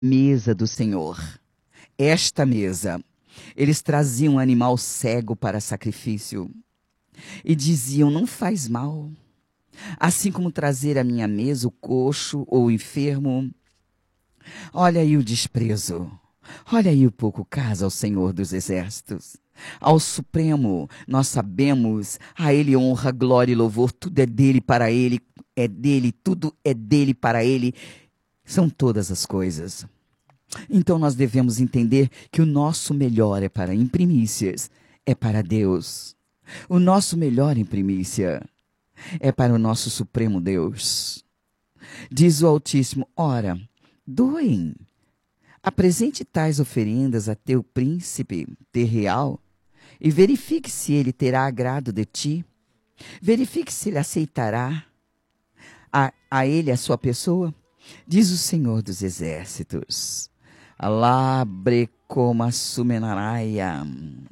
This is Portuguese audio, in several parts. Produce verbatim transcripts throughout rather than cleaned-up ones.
Mesa do Senhor. Esta mesa. Eles traziam um animal cego para sacrifício e diziam: não faz mal. Assim como trazer à minha mesa o coxo ou o enfermo. Olha aí o desprezo. Olha aí o pouco caso ao Senhor dos Exércitos. Ao Supremo, nós sabemos, a Ele honra, glória e louvor, tudo é dele, para Ele, é dele, tudo é dele, para Ele, são todas as coisas. Então nós devemos entender que o nosso melhor é para em primícias, é para Deus. O nosso melhor em primícia é para o nosso Supremo Deus. Diz o Altíssimo: ora, doem, apresente tais oferendas a teu príncipe terreal e verifique se ele terá agrado de ti. Verifique se ele aceitará a, a ele a sua pessoa. Diz o Senhor dos Exércitos: Alabre como sumenaraia.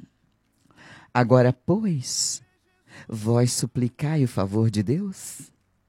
Agora, pois, vós suplicai o favor de Deus?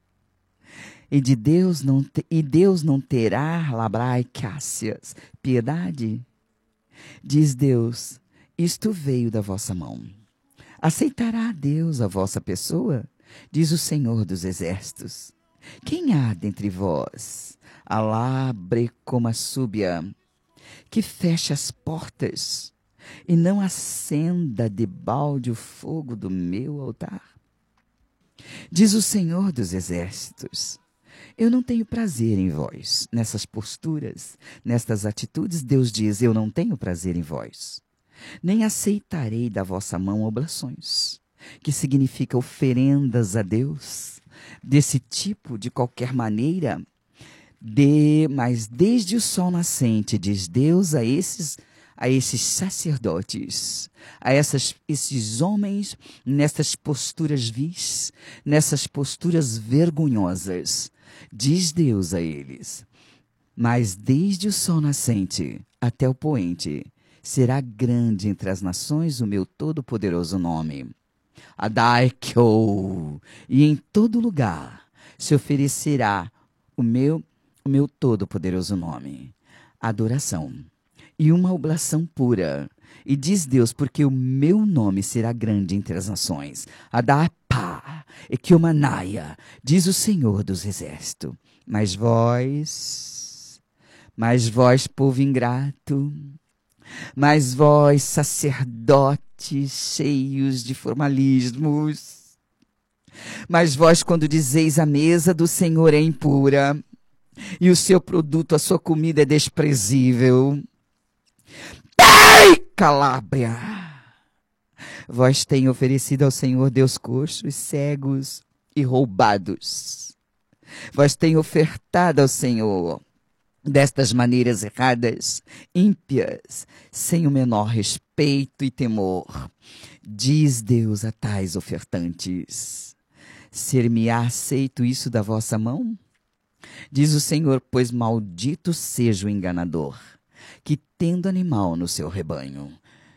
E de Deus não te, e Deus não terá, labrai cássias, piedade? Diz Deus: isto veio da vossa mão. Aceitará Deus a vossa pessoa? Diz o Senhor dos Exércitos: quem há dentre vós, alabre como a súbia, que feche as portas e não acenda debalde o fogo do meu altar? Diz o Senhor dos Exércitos: eu não tenho prazer em vós. Nessas posturas, nestas atitudes, Deus diz: eu não tenho prazer em vós. Nem aceitarei da vossa mão oblações, que significa oferendas a Deus, desse tipo, de qualquer maneira. De, mas desde o sol nascente, diz Deus a esses, a esses sacerdotes, a essas, esses homens, nessas posturas vis, nessas posturas vergonhosas, diz Deus a eles: mas desde o sol nascente até o poente, será grande entre as nações o meu todo-poderoso nome. Adaikyo, e em todo lugar se oferecerá o meu o meu todo-poderoso nome, adoração e uma oblação pura. E diz Deus: porque o meu nome será grande entre as nações. Adapa, Ekiomanaya, diz o Senhor dos Exércitos. Mas vós, mas vós, povo ingrato, mas vós, sacerdotes cheios de formalismos, mas vós, quando dizeis a mesa do Senhor é impura, e o seu produto, a sua comida é desprezível. Ei, Calábria! Vós tem oferecido ao Senhor Deus coxos, cegos e roubados. Vós tem ofertado ao Senhor destas maneiras erradas, ímpias, sem o menor respeito e temor. Diz Deus a tais ofertantes: ser-me-á aceito isso da vossa mão? Diz o Senhor: pois maldito seja o enganador, que tendo animal no seu rebanho,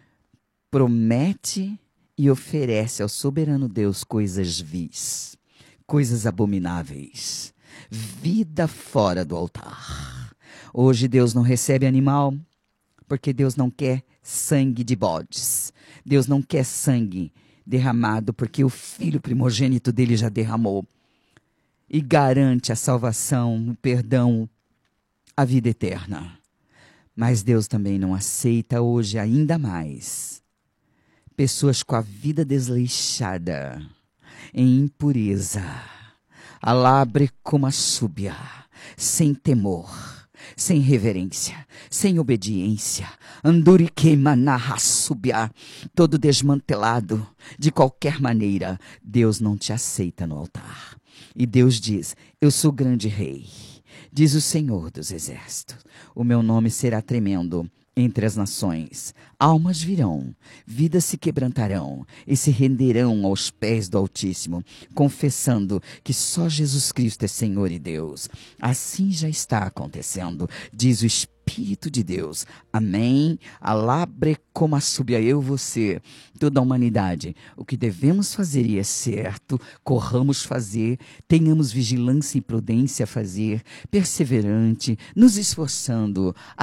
promete e oferece ao soberano Deus coisas vis, coisas abomináveis, vida fora do altar. Hoje Deus não recebe animal, porque Deus não quer sangue de bodes. Deus não quer sangue derramado, porque o filho primogênito dele já derramou. E garante a salvação, o perdão, a vida eterna. Mas Deus também não aceita hoje ainda mais pessoas com a vida desleixada, em impureza, alabre como a súbia, sem temor, sem reverência, sem obediência, andurique manarra súbia, todo desmantelado, de qualquer maneira. Deus não te aceita no altar. E Deus diz: eu sou grande rei, diz o Senhor dos Exércitos, o meu nome será tremendo entre as nações. Almas virão, vidas se quebrantarão e se renderão aos pés do Altíssimo, confessando que só Jesus Cristo é Senhor e Deus. Assim já está acontecendo, diz o Espírito Espírito de Deus. Amém. Alabre como a subia eu, você, toda a humanidade. O que devemos fazer e é certo, corramos fazer, tenhamos vigilância e prudência a fazer, perseverante, nos esforçando,